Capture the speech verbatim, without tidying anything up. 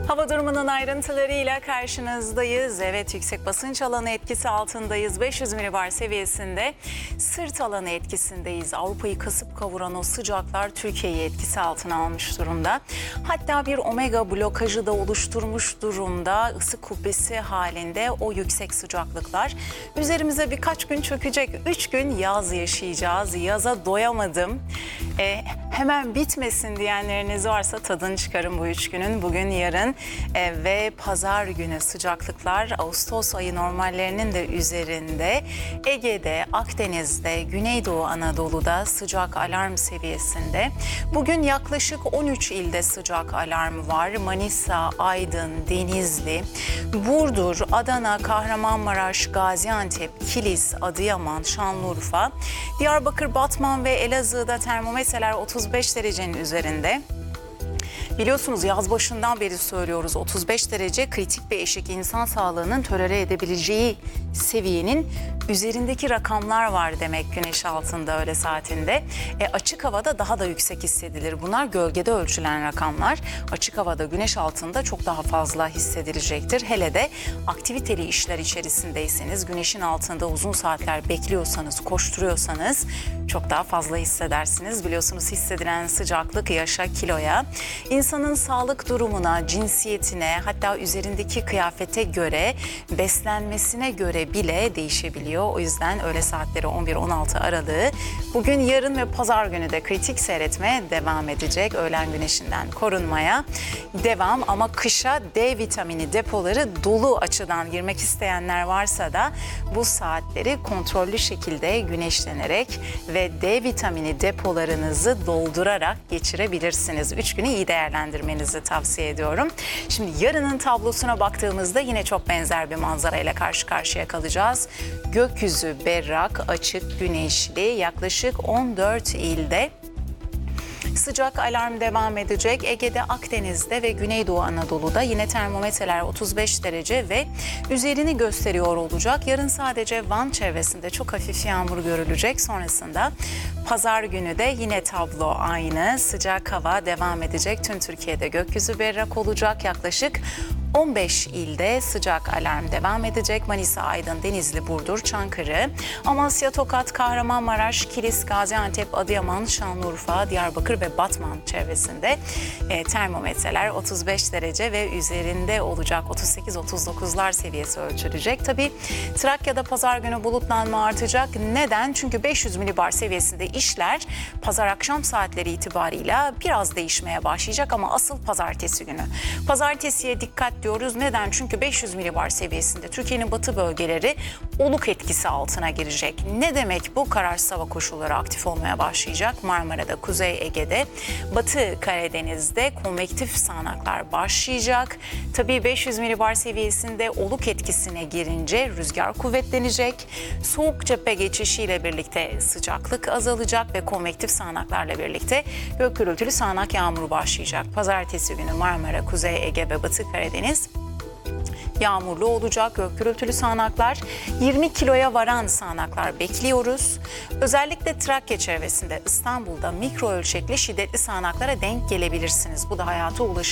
Hava durumunun ayrıntılarıyla karşınızdayız. Evet, yüksek basınç alanı etkisi altındayız. beş yüz milibar seviyesinde sırt alanı etkisindeyiz. Avrupa'yı kasıp kavuran o sıcaklar Türkiye'yi etkisi altına almış durumda. Hatta bir omega blokajı da oluşturmuş durumda. Isı kubbesi halinde o yüksek sıcaklıklar üzerimize birkaç gün çökecek. Üç gün yaz yaşayacağız. Yaza doyamadım. E, hemen bitmesin diyenleriniz varsa tadını çıkarın bu üç günün. Bugün, yarın e, ve pazar günü sıcaklıklar Ağustos ayı normallerinin de üzerinde. Ege'de, Akdeniz'de, Güneydoğu Anadolu'da sıcak alarm seviyesinde. Bugün yaklaşık on üç ilde sıcak alarm var. Manisa, Aydın, Denizli, Burdur, Adana, Kahramanmaraş, Gaziantep, Kilis, Adıyaman, Şanlıurfa, Diyarbakır, Batman ve Elazığ'da termometreler otuz beş derecenin üzerinde. Biliyorsunuz yaz başından beri söylüyoruz, otuz beş derece kritik bir eşik, insan sağlığının tolere edebileceği seviyenin üzerindeki rakamlar var demek güneş altında öğle saatinde. E, açık havada daha da yüksek hissedilir. Bunlar gölgede ölçülen rakamlar. Açık havada güneş altında çok daha fazla hissedilecektir. Hele de aktiviteli işler içerisindeyseniz, güneşin altında uzun saatler bekliyorsanız, koşturuyorsanız çok daha fazla hissedersiniz. Biliyorsunuz hissedilen sıcaklık yaşa, kiloya, insanın sağlık durumuna, cinsiyetine, hatta üzerindeki kıyafete göre, beslenmesine göre bile değişebiliyor. O yüzden öğle saatleri on bir on altı aralığı bugün, yarın ve pazar günü de kritik seyretmeye devam edecek. Öğlen güneşinden korunmaya devam, ama kışa D vitamini depoları dolu. Açıdan girmek isteyenler varsa da bu saatleri kontrollü şekilde güneşlenerek ve D vitamini depolarınızı doldurarak geçirebilirsiniz. Üç günü iyi değerlendirmenizi tavsiye ediyorum. Şimdi yarının tablosuna baktığımızda yine çok benzer bir manzarayla karşı karşıya kalacağız. Gökyüzü berrak, açık, güneşli, yaklaşık on dört ilde sıcak alarm devam edecek. Ege'de, Akdeniz'de ve Güneydoğu Anadolu'da yine termometreler otuz beş derece ve üzerini gösteriyor olacak. Yarın sadece Van çevresinde çok hafif yağmur görülecek. Sonrasında pazar günü de yine tablo aynı. Sıcak hava devam edecek. Tüm Türkiye'de gökyüzü berrak olacak. Yaklaşık on beş ilde sıcak alarm devam edecek. Manisa, Aydın, Denizli, Burdur, Çankırı, Amasya, Tokat, Kahramanmaraş, Kilis, Gaziantep, Adıyaman, Şanlıurfa, Diyarbakır ve Batman çevresinde e, termometreler otuz beş derece ve üzerinde olacak. otuz sekiz otuz dokuzlar seviyesi ölçülecek. Tabii Trakya'da pazar günü bulutlanma artacak. Neden? Çünkü beş yüz milibar seviyesinde işler pazar akşam saatleri itibarıyla biraz değişmeye başlayacak, ama asıl pazartesi günü. Pazartesiye dikkat diyoruz. Neden? Çünkü beş yüz milibar seviyesinde Türkiye'nin batı bölgeleri oluk etkisi altına girecek. Ne demek bu? Kararsız hava koşulları aktif olmaya başlayacak. Marmara'da, Kuzey Ege'de, Batı Karadeniz'de konvektif sağanaklar başlayacak. Tabii beş yüz milibar seviyesinde oluk etkisine girince rüzgar kuvvetlenecek. Soğuk cephe geçişiyle birlikte sıcaklık azalacak ve konvektif sağanaklarla birlikte gök gürültülü sağanak yağmuru başlayacak. Pazartesi günü Marmara, Kuzey Ege ve Batı Karadeniz yağmurlu olacak, gök gürültülü sağanaklar, yirmi kiloya varan sağanaklar bekliyoruz. Özellikle Trakya çevresinde, İstanbul'da mikro ölçekli şiddetli sağanaklara denk gelebilirsiniz. Bu da hayata ulaşım